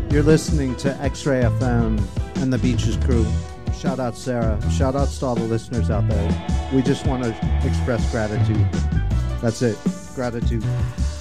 You're listening to X-Ray FM and the Beaches crew. Shout out Sarah. Shout outs to all the listeners out there. We just want to express gratitude. That's it. Gratitude.